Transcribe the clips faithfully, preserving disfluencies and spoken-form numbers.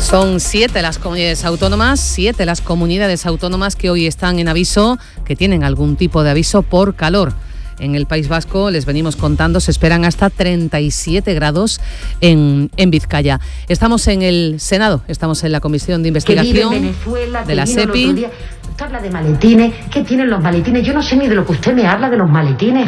Son siete las comunidades autónomas, siete las comunidades autónomas que hoy están en aviso, que tienen algún tipo de aviso por calor. En el País Vasco, les venimos contando, se esperan hasta treinta y siete grados en, en Vizcaya. Estamos en el Senado, estamos en la Comisión de Investigación Venezuela, de la SEPI. Usted habla de maletines, ¿qué tienen los maletines? Yo no sé ni de lo que usted me habla de los maletines.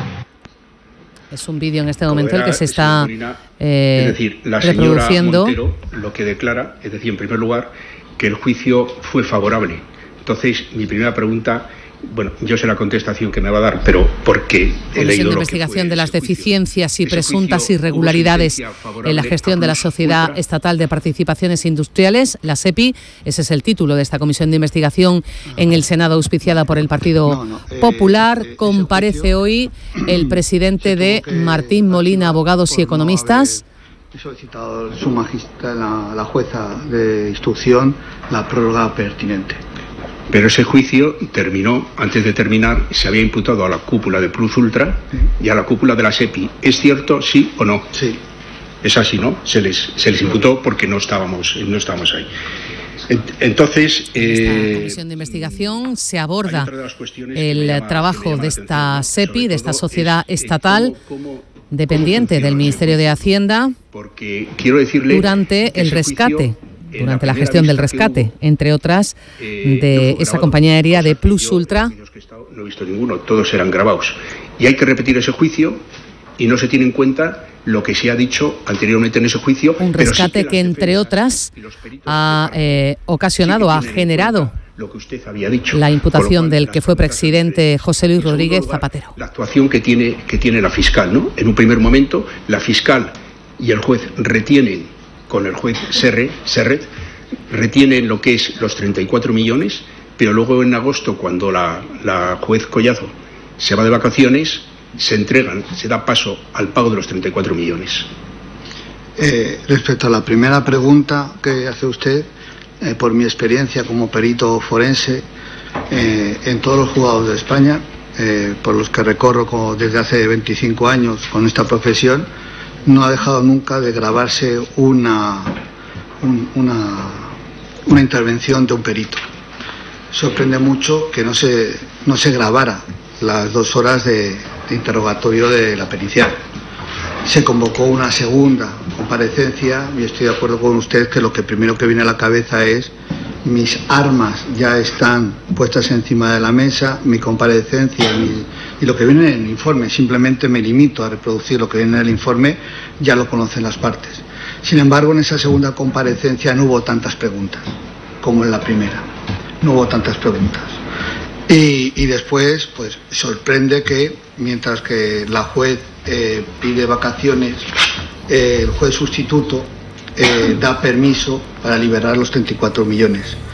Es un vídeo en este momento el que se está está Molina, eh, es decir, la reproduciendo. Señora Montero lo que declara, es decir, en primer lugar, que el juicio fue favorable. Entonces, mi primera pregunta, bueno, yo sé la contestación que me va a dar, pero porque he leído lo que fue Comisión de Investigación de las deficiencias y presuntas irregularidades en la gestión de la Sociedad Estatal de Participaciones Industriales, la SEPI. Ese es el título de esta comisión de investigación en el Senado, auspiciada por el Partido no, no, eh, Popular. Eh, Comparece hoy el presidente de Martín Molina, Abogados y Economistas. He solicitado su majestad, la, la jueza de instrucción, la prórroga pertinente. Pero ese juicio terminó, antes de terminar, se había imputado a la cúpula de Plus Ultra y a la cúpula de la SEPI. ¿Es cierto, sí o no? Sí. Es así, ¿no? Se les, se les imputó porque no estábamos, no estábamos ahí. Entonces, en esta comisión de investigación se aborda el trabajo de esta SEPI, de esta sociedad estatal dependiente del Ministerio de Hacienda, porque quiero decirle durante el rescate. Durante la gestión del rescate, entre otras, de esa compañía aérea de Plus Ultra. No he visto ninguno, todos eran grabados. Y hay que repetir ese juicio y no se tiene en cuenta lo que se ha dicho anteriormente en ese juicio. Un rescate que, entre otras, ha eh, ocasionado, ha generado lo que usted había dicho, la imputación del que fue presidente José Luis Rodríguez Zapatero. La actuación que tiene, que tiene la fiscal, ¿no? En un primer momento, la fiscal y el juez retienen, con el juez Serret, Serret, retienen lo que es los treinta y cuatro millones, pero luego en agosto, cuando la, la juez Collazo se va de vacaciones, se entregan, se da paso al pago de los treinta y cuatro millones. Eh, respecto a la primera pregunta que hace usted, eh, por mi experiencia como perito forense, eh, en todos los juzgados de España, eh, por los que recorro como desde hace veinticinco años con esta profesión, no ha dejado nunca de grabarse una, un, una, una intervención de un perito. Sorprende mucho que no se, no se grabara las dos horas de, de interrogatorio de la pericial. Se convocó una segunda comparecencia y estoy de acuerdo con usted que lo que primero que viene a la cabeza es: mis armas ya están puestas encima de la mesa, mi comparecencia mi, y lo que viene en el informe, simplemente me limito a reproducir lo que viene en el informe, ya lo conocen las partes. Sin embargo, en esa segunda comparecencia no hubo tantas preguntas como en la primera, no hubo tantas preguntas. Y, y después, pues sorprende que, mientras que la juez eh, pide vacaciones, eh, el juez sustituto Eh, da permiso para liberar los treinta y cuatro millones.